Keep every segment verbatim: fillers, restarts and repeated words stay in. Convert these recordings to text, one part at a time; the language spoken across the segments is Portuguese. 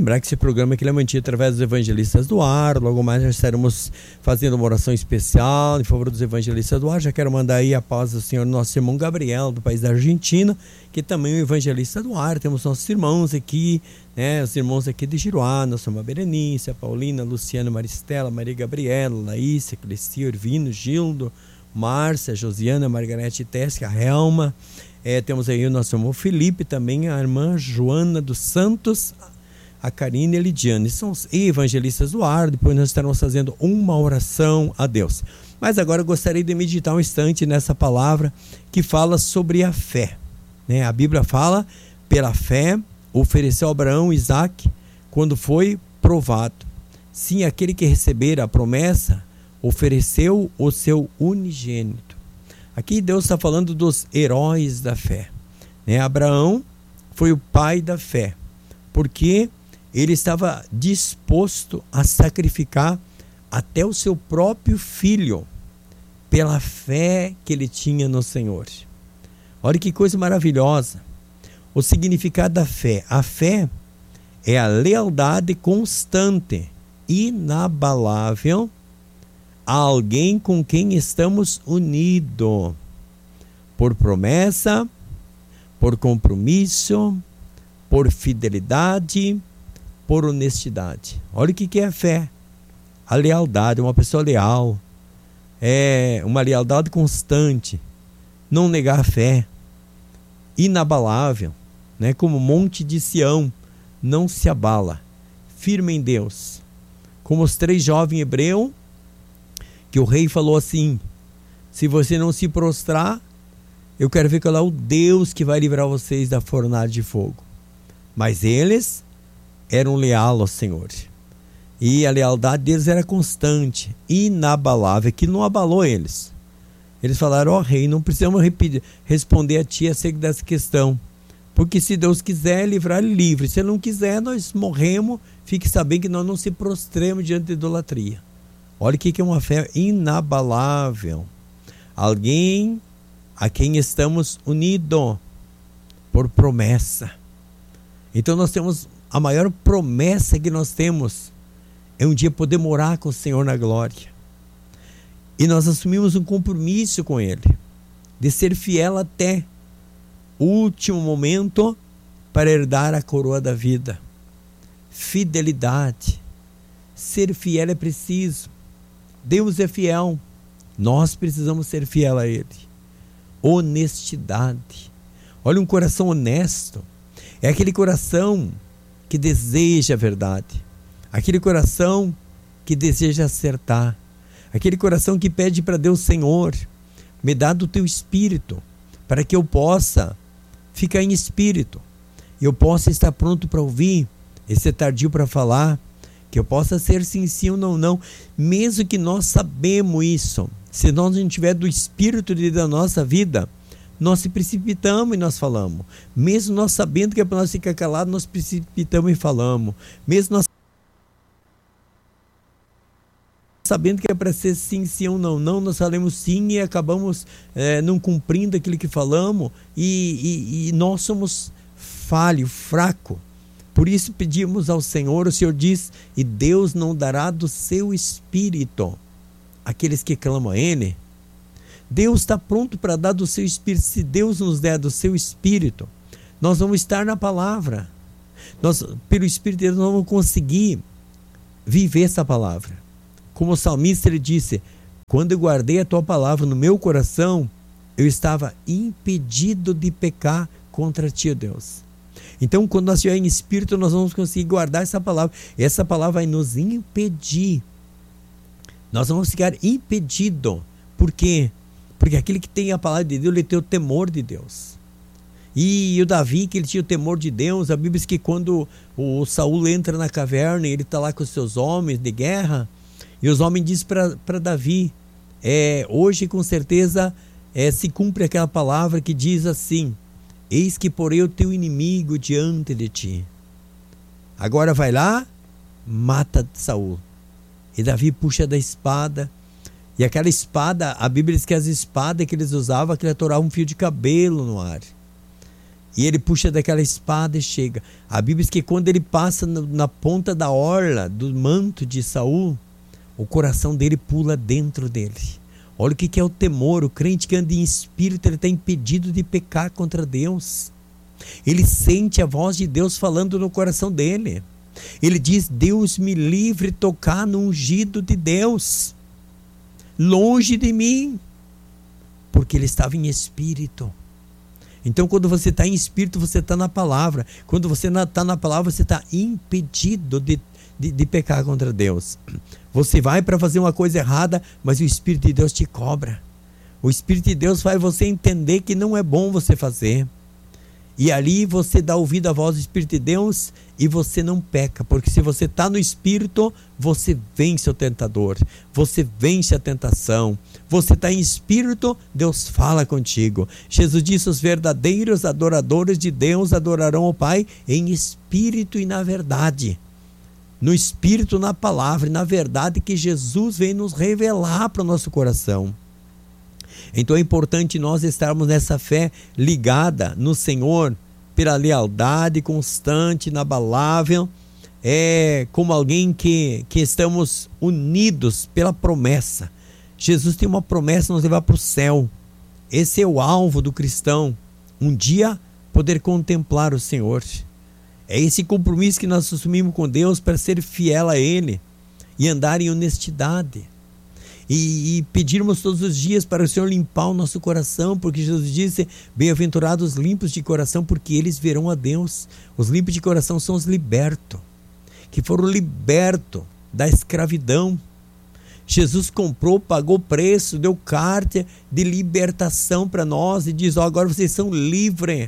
lembrar que esse programa aqui é mantido através dos evangelistas do ar. Logo mais nós estaremos fazendo uma oração especial em favor dos evangelistas do ar. Já quero mandar aí a paz do Senhor, nosso irmão Gabriel, do país da Argentina, que também é um evangelista do ar. Temos nossos irmãos aqui, né? Os irmãos aqui de Giruá, nossa irmã Berenice, a Paulina, a Luciana, a Maristela, a Maria Gabriela, a Laís, a Clecia, Irvino, Gildo, Márcia, a Josiana, a Margarete Tesca, a Helma. É, temos aí o nosso irmão Felipe, também a irmã Joana dos Santos, a Karine e a Lidiane. São os evangelistas do ar. Depois nós estaremos fazendo uma oração a Deus. Mas agora eu gostaria de meditar um instante nessa palavra que fala sobre a fé, né? A Bíblia fala, pela fé ofereceu Abraão Isaque quando foi provado. Sim, aquele que receber a promessa ofereceu o seu unigênito. Aqui Deus está falando dos heróis da fé, né? Abraão foi o pai da fé, porque ele estava disposto a sacrificar até o seu próprio filho pela fé que ele tinha no Senhor. Olha que coisa maravilhosa. O significado da fé. A fé é a lealdade constante, inabalável, a alguém com quem estamos unidos, por promessa, por compromisso, por fidelidade, por honestidade. Olha o que é a fé. A lealdade, uma pessoa leal, é uma lealdade constante, não negar a fé, inabalável, né? Como o monte de Sião, não se abala, firme em Deus. Como os três jovens hebreus, que o rei falou assim: se você não se prostrar, eu quero ver qual é o Deus que vai livrar vocês da fornalha de fogo. Mas eles eram leais ao Senhor, e a lealdade deles era constante, inabalável, que não abalou eles. Eles falaram: ó rei, não precisamos repetir, responder a ti acerca dessa questão, porque se Deus quiser livrar, ele livre. Se ele não quiser, nós morremos. Fique sabendo que nós não se prostremos diante da idolatria. Olha o que é uma fé inabalável. Alguém a quem estamos unidos por promessa. Então nós temos, a maior promessa que nós temos é um dia poder morar com o Senhor na glória. E nós assumimos um compromisso com Ele, de ser fiel até o último momento para herdar a coroa da vida. Fidelidade. Ser fiel é preciso. Deus é fiel. Nós precisamos ser fiel a Ele. Honestidade. Olha, um coração honesto é aquele coração que deseja a verdade. Aquele coração que deseja acertar. Aquele coração que pede para Deus: Senhor, me dá do teu espírito, para que eu possa ficar em espírito, eu possa estar pronto para ouvir, e ser tardio para falar, que eu possa ser sim, sim ou não, não, mesmo que nós sabemos isso. Se nós não tiver do espírito de Deus na nossa vida, nós se precipitamos e nós falamos. Mesmo nós sabendo que é para nós ficar calados, nós precipitamos e falamos. Mesmo nós sabendo que é para ser sim, sim ou não, não, nós falamos sim e acabamos é, não cumprindo aquilo que falamos, e, e, e nós somos falho, fraco. Por isso pedimos ao Senhor. O Senhor diz: e Deus não dará do seu espírito aqueles que clamam a Ele. Deus está pronto para dar do seu espírito. Se Deus nos der do seu espírito, nós vamos estar na palavra. Nós, pelo Espírito de Deus, nós vamos conseguir viver essa palavra. Como o salmista, ele disse: quando eu guardei a tua palavra no meu coração, eu estava impedido de pecar contra ti, ó Deus. Então, quando nós estivermos em espírito, nós vamos conseguir guardar essa palavra. E essa palavra vai nos impedir. Nós vamos ficar impedidos. Por quê? Porque aquele que tem a palavra de Deus, ele tem o temor de Deus. E o Davi, que ele tinha o temor de Deus, a Bíblia diz que quando o Saul entra na caverna, ele está lá com os seus homens de guerra, e os homens dizem para Davi, é, hoje com certeza é, se cumpre aquela palavra que diz assim: eis que porei o teu inimigo diante de ti. Agora vai lá, mata Saul. E Davi puxa da espada. E aquela espada, a Bíblia diz que as espadas que eles usavam, que atoravam um fio de cabelo no ar. E ele puxa daquela espada e chega. A Bíblia diz que quando ele passa no, na ponta da orla do manto de Saul, o coração dele pula dentro dele. Olha o que, que é o temor. O crente que anda em espírito, ele está impedido de pecar contra Deus. Ele sente a voz de Deus falando no coração dele. Ele diz: Deus me livre de tocar no ungido de Deus, longe de mim, porque ele estava em espírito. Então, quando você está em espírito, você está na palavra. Quando você está na palavra, você está impedido de, de, de pecar contra Deus. Você vai para fazer uma coisa errada, mas o Espírito de Deus te cobra. O Espírito de Deus faz você entender que não é bom você fazer. E ali você dá ouvido à voz do Espírito de Deus e você não peca, porque se você está no Espírito, você vence o tentador, você vence a tentação. Você está em Espírito, Deus fala contigo. Jesus disse: os verdadeiros adoradores de Deus adorarão o Pai em Espírito e na verdade. No Espírito, na palavra e na verdade que Jesus vem nos revelar para o nosso coração. Então é importante nós estarmos nessa fé ligada no Senhor, pela lealdade constante, inabalável, é como alguém que, que estamos unidos pela promessa. Jesus tem uma promessa de nos levar para o céu. Esse é o alvo do cristão, um dia poder contemplar o Senhor. É esse compromisso que nós assumimos com Deus para ser fiel a Ele e andar em honestidade. E, e pedirmos todos os dias para o Senhor limpar o nosso coração, porque Jesus disse: bem-aventurados os limpos de coração, porque eles verão a Deus. Os limpos de coração são os libertos, que foram libertos da escravidão. Jesus comprou, pagou preço, deu carta de libertação para nós e diz: ó, agora vocês são livres.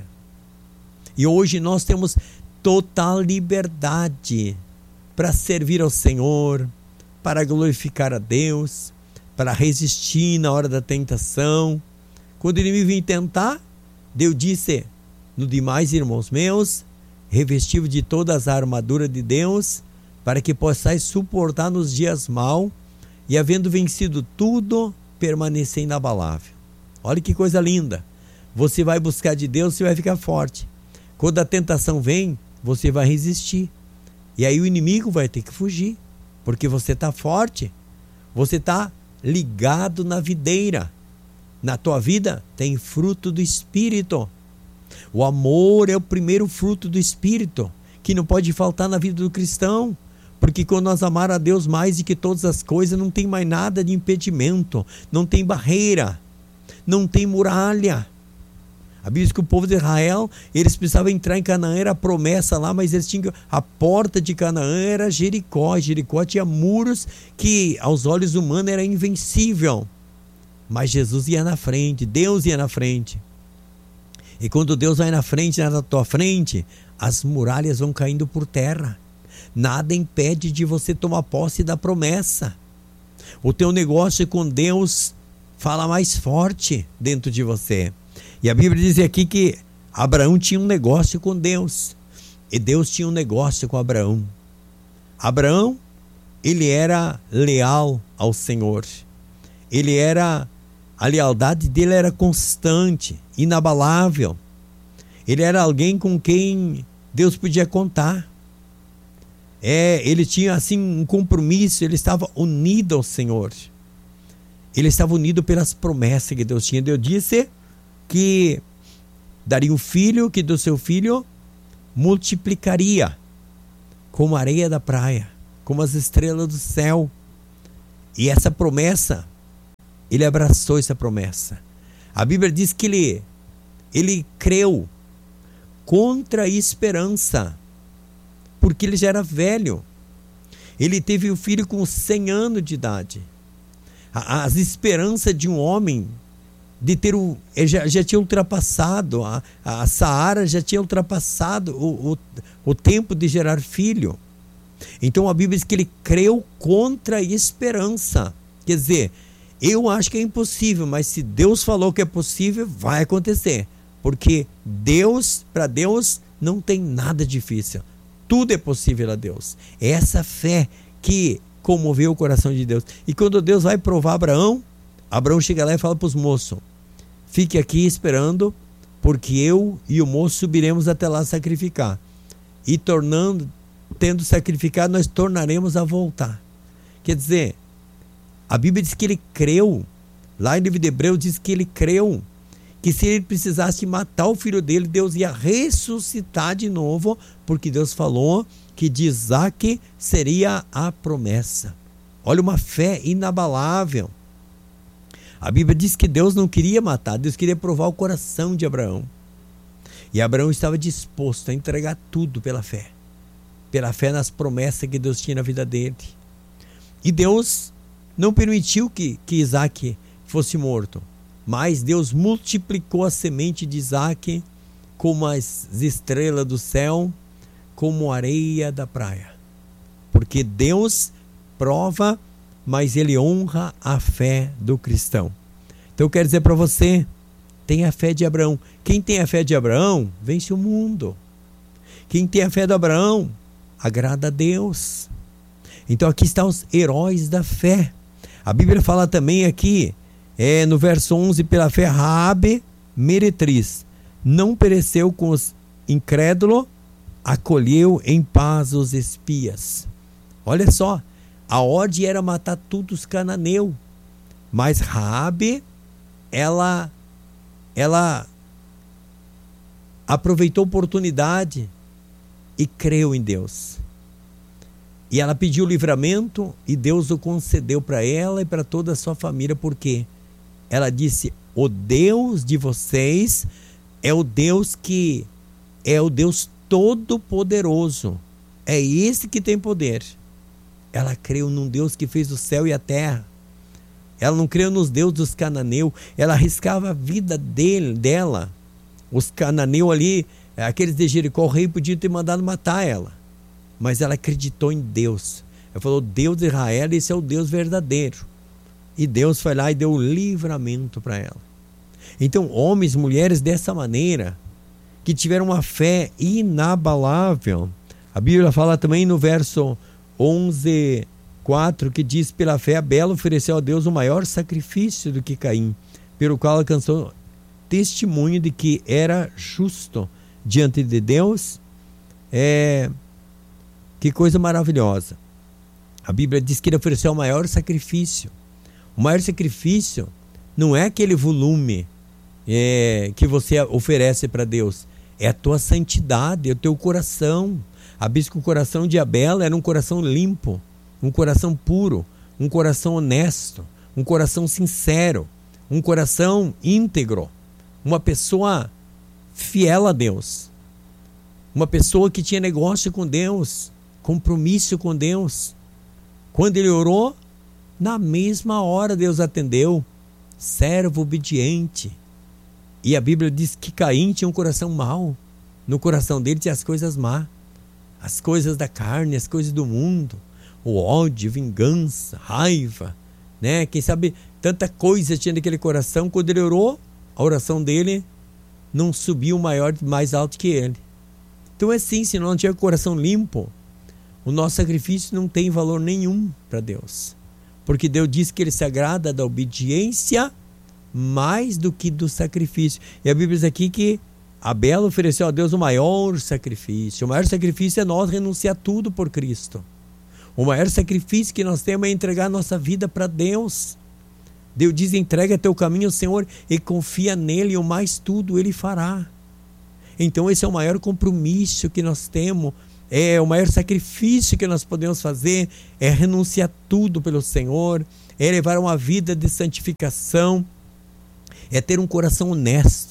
E hoje nós temos total liberdade para servir ao Senhor, para glorificar a Deus, para resistir na hora da tentação. Quando o inimigo vem tentar, Deus disse: no demais, irmãos meus, revestido de todas as armaduras de Deus, para que possais suportar nos dias maus, e havendo vencido tudo, permanecer inabalável. Olha que coisa linda. Você vai buscar de Deus, você vai ficar forte. Quando a tentação vem, você vai resistir. E aí o inimigo vai ter que fugir, porque você está forte. Você está ligado na videira. Na tua vida tem fruto do Espírito. O amor é o primeiro fruto do Espírito, que não pode faltar na vida do cristão. Porque quando nós amar a Deus mais do que todas as coisas, não tem mais nada de impedimento, não tem barreira, não tem muralha. A Bíblia diz que o povo de Israel, eles precisavam entrar em Canaã, era a promessa lá, mas eles tinham, a porta de Canaã era Jericó. Jericó tinha muros que aos olhos humanos era invencível. Mas Jesus ia na frente, Deus ia na frente. E quando Deus vai na frente, na tua frente, as muralhas vão caindo por terra. Nada impede de você tomar posse da promessa. O teu negócio com Deus fala mais forte dentro de você. E a Bíblia diz aqui que Abraão tinha um negócio com Deus. E Deus tinha um negócio com Abraão. Abraão, ele era leal ao Senhor. Ele era, a lealdade dele era constante, inabalável. Ele era alguém com quem Deus podia contar. É, ele tinha assim um compromisso, ele estava unido ao Senhor. Ele estava unido pelas promessas que Deus tinha. Deus disse que daria um filho, que do seu filho multiplicaria como a areia da praia, como as estrelas do céu. E essa promessa, ele abraçou essa promessa. A Bíblia diz que ele, ele creu contra a esperança, porque ele já era velho. Ele teve o filho com cem anos de idade. As esperanças de um homem de ter o, já, já tinha ultrapassado, a, a Saara já tinha ultrapassado o, o, o tempo de gerar filho. Então a Bíblia diz que ele creu contra a esperança. Quer dizer, eu acho que é impossível, mas se Deus falou que é possível, vai acontecer. Porque Deus, para Deus, não tem nada difícil. Tudo é possível a Deus. É essa fé que comoveu o coração de Deus. E quando Deus vai provar Abraão, Abraão chega lá e fala para os moços: fique aqui esperando, porque eu e o moço subiremos até lá sacrificar. E tornando, tendo sacrificado, nós tornaremos a voltar. Quer dizer, a Bíblia diz que ele creu, lá em livro de Hebreus diz que ele creu, que se ele precisasse matar o filho dele, Deus ia ressuscitar de novo, porque Deus falou que de Isaac seria a promessa. Olha, uma fé inabalável. A Bíblia diz que Deus não queria matar, Deus queria provar o coração de Abraão. E Abraão estava disposto a entregar tudo pela fé. Pela fé nas promessas que Deus tinha na vida dele. E Deus não permitiu que, que Isaac fosse morto. Mas Deus multiplicou a semente de Isaac como as estrelas do céu, como a areia da praia. Porque Deus prova, mas Ele honra a fé do cristão. Então eu quero dizer para você, tenha a fé de Abraão. Quem tem a fé de Abraão, vence o mundo. Quem tem a fé de Abraão, agrada a Deus. Então aqui estão os heróis da fé. A Bíblia fala também aqui, é, no verso onze, pela fé Raabe, meretriz, não pereceu com os incrédulos, acolheu em paz os espias. Olha só, a ordem era matar todos os cananeus, mas Raabe, ela, ela aproveitou a oportunidade e creu em Deus. E ela pediu livramento e Deus o concedeu para ela e para toda a sua família, porque ela disse: o Deus de vocês é o Deus que é o Deus Todo-Poderoso. É esse que tem poder. Ela creu num Deus que fez o céu e a terra. Ela não creu nos deuses dos cananeus. Ela arriscava a vida dele, dela. Os cananeus ali, aqueles de Jericó, o rei podia ter mandado matar ela. Mas ela acreditou em Deus. Ela falou: Deus de Israel, esse é o Deus verdadeiro. E Deus foi lá e deu o livramento para ela. Então, homens, mulheres dessa maneira, que tiveram uma fé inabalável. A Bíblia fala também no verso onze, quatro, que diz: pela fé Abel ofereceu a Deus o maior sacrifício do que Caim, pelo qual alcançou testemunho de que era justo diante de Deus. É, que coisa maravilhosa. A Bíblia diz que ele ofereceu o maior sacrifício. O maior sacrifício não é aquele volume é, que você oferece para Deus. É a tua santidade, é o teu coração. A Bíblia diz que o coração de Abel era um coração limpo, um coração puro, um coração honesto, um coração sincero, um coração íntegro. Uma pessoa fiel a Deus. Uma pessoa que tinha negócio com Deus, compromisso com Deus. Quando ele orou, na mesma hora Deus atendeu. Servo obediente. E a Bíblia diz que Caim tinha um coração mau. No coração dele tinha as coisas más. As coisas da carne, as coisas do mundo. O ódio, vingança, raiva, né? Quem sabe tanta coisa tinha naquele coração. Quando ele orou, a oração dele não subiu maior, mais alto que ele. Então é assim, se não tiver o coração limpo, o nosso sacrifício não tem valor nenhum para Deus. Porque Deus diz que Ele se agrada da obediência mais do que do sacrifício. E a Bíblia diz aqui que Abel ofereceu a Deus o maior sacrifício. O maior sacrifício é nós renunciar tudo por Cristo. O maior sacrifício que nós temos é entregar a nossa vida para Deus. Deus diz: entrega teu caminho ao Senhor e confia nele, e o mais tudo Ele fará. Então esse é o maior compromisso que nós temos. É o maior sacrifício que nós podemos fazer, é renunciar tudo pelo Senhor, é levar uma vida de santificação, é ter um coração honesto.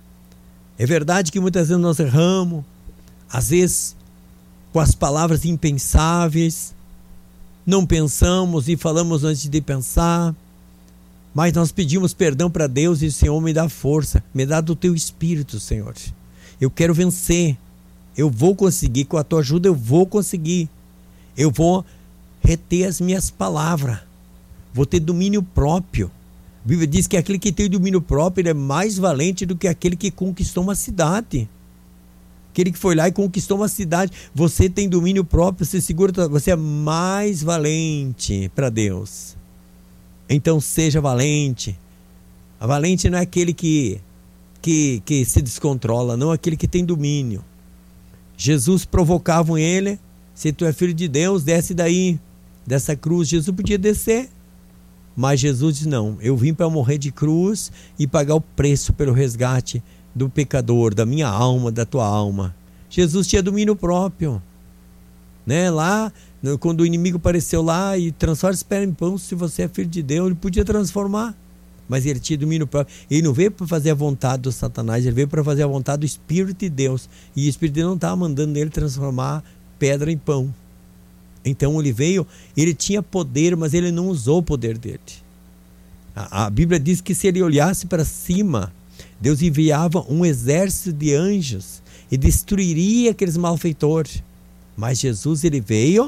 É verdade que muitas vezes nós erramos, às vezes com as palavras impensáveis, não pensamos e falamos antes de pensar, mas nós pedimos perdão para Deus e o Senhor me dá força, me dá do teu Espírito, Senhor. Eu quero vencer. Eu vou conseguir, com a tua ajuda eu vou conseguir. Eu vou reter as minhas palavras. Vou ter domínio próprio. A Bíblia diz que aquele que tem domínio próprio, ele é mais valente do que aquele que conquistou uma cidade. Aquele que foi lá e conquistou uma cidade. Você tem domínio próprio, você segura, você é mais valente para Deus. Então seja valente. A valente não é aquele que que, que se descontrola, não aquele que tem domínio. Jesus provocava ele: se tu é filho de Deus, desce daí, dessa cruz. Jesus podia descer, mas Jesus disse: não, eu vim para morrer de cruz e pagar o preço pelo resgate do pecador, da minha alma, da tua alma. Jesus tinha domínio próprio, né? Lá, quando o inimigo apareceu lá e transforma esse pedra em pão, se você é filho de Deus, ele podia transformar, mas ele tinha domínio próprio. Ele não veio para fazer a vontade do Satanás, ele veio para fazer a vontade do Espírito de Deus, e o Espírito de Deus não estava mandando ele transformar pedra em pão. Então ele veio, ele tinha poder, mas ele não usou o poder dele. A, a Bíblia diz que se ele olhasse para cima, Deus enviava um exército de anjos e destruiria aqueles malfeitores. Mas Jesus, ele veio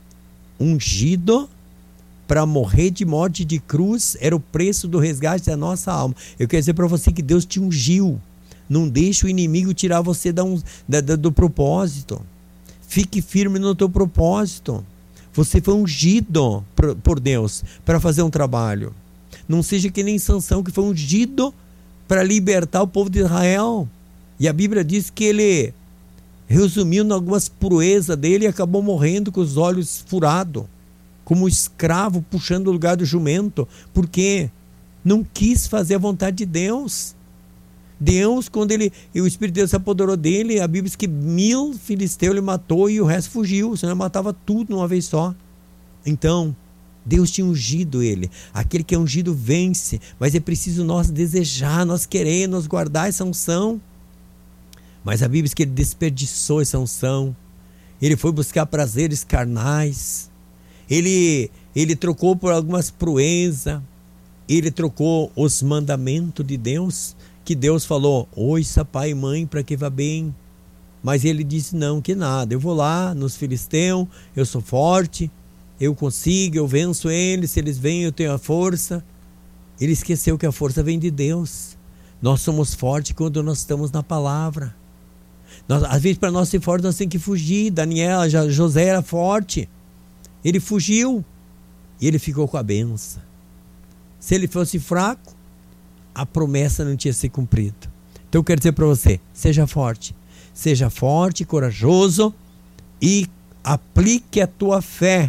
ungido para morrer de morte de cruz, era o preço do resgate da nossa alma. Eu quero dizer para você que Deus te ungiu. Não deixe o inimigo tirar você da um, da, da, do propósito. Fique firme no teu propósito. Você foi ungido por, por Deus para fazer um trabalho. Não seja que nem Sansão, que foi ungido para libertar o povo de Israel. E a Bíblia diz que ele resumiu em algumas proezas dele e acabou morrendo com os olhos furados, como um escravo puxando o lugar do jumento, porque não quis fazer a vontade de Deus. Deus, quando ele, o Espírito de Deus se apoderou dele, a Bíblia diz que mil filisteus ele matou e o resto fugiu, senão ele matava tudo de uma vez só. Então, Deus tinha ungido ele. Aquele que é ungido vence, mas é preciso nós desejar, nós querer, nós guardar essa unção. Mas a Bíblia diz que ele desperdiçou essa unção. Ele foi buscar prazeres carnais. Ele, ele trocou por algumas proezas. Ele trocou os mandamentos de Deus, que Deus falou: ouça pai e mãe para que vá bem. Mas ele disse: não, que nada, eu vou lá nos filisteus, eu sou forte, eu consigo, eu venço eles, se eles vêm eu tenho a força. Ele esqueceu que a força vem de Deus. Nós somos fortes quando nós estamos na palavra. Nós, às vezes, para nós ser fortes, nós temos que fugir. Daniel, José era forte, ele fugiu e ele ficou com a benção. Se ele fosse fraco, a promessa não tinha sido cumprida. Então eu quero dizer para você: seja forte, seja forte, corajoso e aplique a tua fé.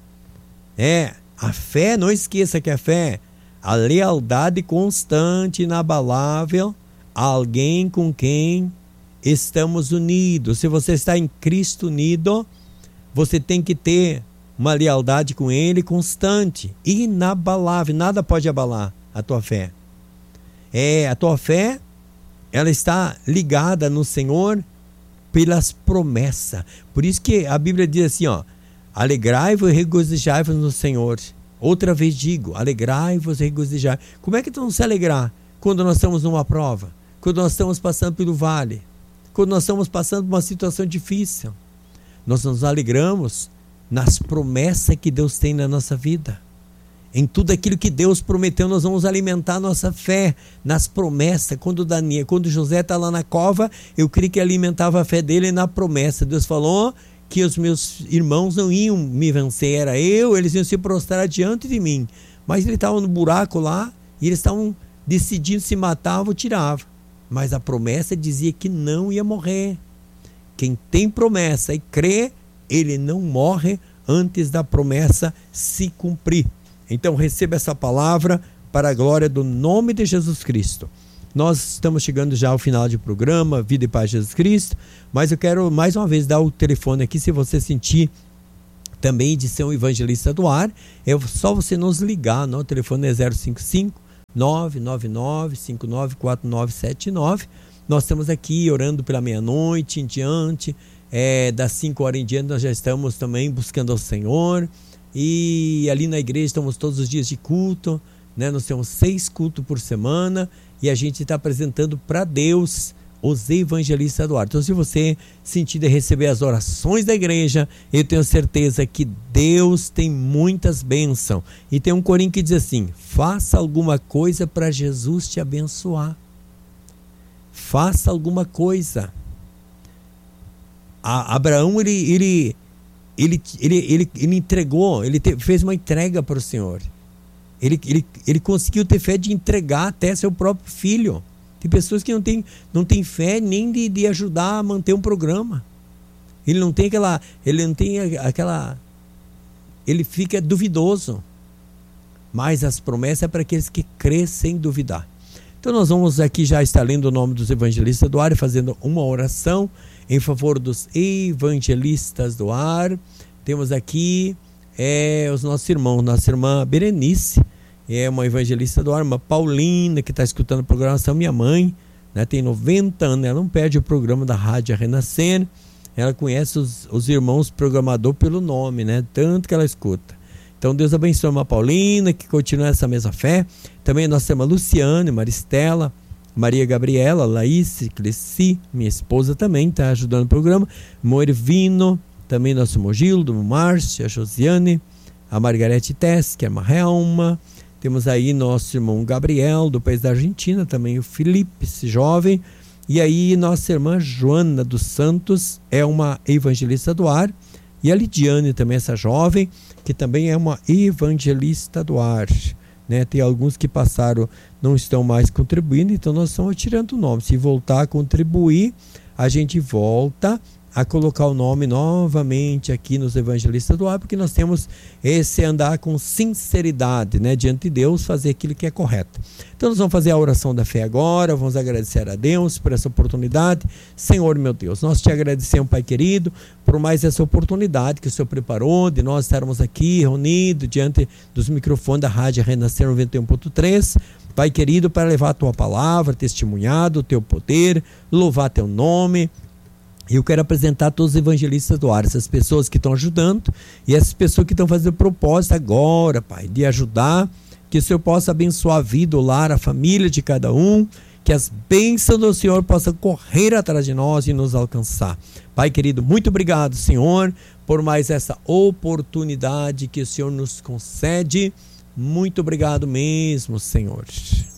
É, a fé, não esqueça que a fé, a lealdade constante, inabalável, a alguém com quem estamos unidos. Se você está em Cristo unido, você tem que ter uma lealdade com Ele constante, inabalável. Nada pode abalar a tua fé. É, a tua fé, ela está ligada no Senhor pelas promessas. Por isso que a Bíblia diz assim, ó: alegrai-vos e regozijai-vos no Senhor. Outra vez digo, alegrai-vos e regozijai. Como é que tu não se alegrar quando nós estamos numa prova? Quando nós estamos passando pelo vale? Quando nós estamos passando por uma situação difícil? Nós nos alegramos nas promessas que Deus tem na nossa vida. Em tudo aquilo que Deus prometeu, nós vamos alimentar a nossa fé nas promessas. Quando, Daniel, quando José está lá na cova, eu creio que alimentava a fé dele na promessa. Deus falou que os meus irmãos não iam me vencer, era eu, eles iam se prostrar diante de mim. Mas ele estava no buraco lá, e eles estavam decidindo se matavam ou tiravam. Mas a promessa dizia que não ia morrer. Quem tem promessa e crê, ele não morre antes da promessa se cumprir. Então receba essa palavra para a glória do nome de Jesus Cristo. Nós estamos chegando já ao final do programa Vida e Paz de Jesus Cristo, mas eu quero mais uma vez dar o telefone aqui, se você sentir também de ser um evangelista do ar, é só você nos ligar, não? O telefone é zero cinco cinco, nove nove nove, cinco nove quatro nove sete nove. Nós estamos aqui orando pela meia-noite em diante, é, das cinco horas em diante nós já estamos também buscando ao Senhor. E ali na igreja estamos todos os dias de culto, né? Nós temos seis cultos por semana e a gente está apresentando para Deus os evangelistas do ar. Então, se você sentir de receber as orações da igreja, eu tenho certeza que Deus tem muitas bênçãos. E tem um corinho que diz assim: faça alguma coisa para Jesus te abençoar. Faça alguma coisa. A Abraão, ele... ele Ele, ele, ele, ele entregou, ele te, fez uma entrega para o Senhor. Ele, ele, ele conseguiu ter fé de entregar até seu próprio filho. Tem pessoas que não têm não tem fé nem de, de ajudar a manter um programa. Ele não tem aquela, ele não tem aquela, ele fica duvidoso. Mas as promessas é para aqueles que crêem sem duvidar. Então nós vamos aqui já estar lendo o nome dos evangelistas do ar e fazendo uma oração em favor dos evangelistas do ar. Temos aqui é, os nossos irmãos, nossa irmã Berenice, é uma evangelista do ar, uma Paulina, que está escutando a programação, minha mãe, né, tem noventa anos, ela não perde o programa da Rádio Renascer, ela conhece os, os irmãos programador pelo nome, né, tanto que ela escuta. Então Deus abençoe a irmã Paulina, que continua essa mesma fé. Também nossa irmã Luciane, Maristela, Maria Gabriela, Laís, Cleci, minha esposa também está ajudando o programa. Moervino, também nosso irmão Gildo, Márcia, a Josiane, a Margarete Tess, que é uma Helma. Temos aí nosso irmão Gabriel, do país da Argentina, também o Felipe, esse jovem. E aí nossa irmã Joana dos Santos, é uma evangelista do ar. E a Lidiane também, essa jovem, que também é uma evangelista do ar. Né? Tem alguns que passaram, não estão mais contribuindo, então nós estamos tirando o nome. Se voltar a contribuir, a gente volta a colocar o nome novamente aqui nos evangelistas do ar, porque nós temos esse andar com sinceridade, né, diante de Deus, fazer aquilo que é correto. Então nós vamos fazer a oração da fé agora, vamos agradecer a Deus por essa oportunidade. Senhor meu Deus, nós te agradecemos, Pai querido, por mais essa oportunidade que o Senhor preparou, de nós estarmos aqui reunidos diante dos microfones da Rádio Renascer noventa e um ponto três, Pai querido, para levar a tua palavra, testemunhado o teu poder, louvar teu nome. Eu quero apresentar todos os evangelistas do ar, essas pessoas que estão ajudando e essas pessoas que estão fazendo propósito agora, Pai, de ajudar, que o Senhor possa abençoar a vida, o lar, a família de cada um, que as bênçãos do Senhor possam correr atrás de nós e nos alcançar. Pai querido, muito obrigado, Senhor, por mais essa oportunidade que o Senhor nos concede. Muito obrigado mesmo, Senhor.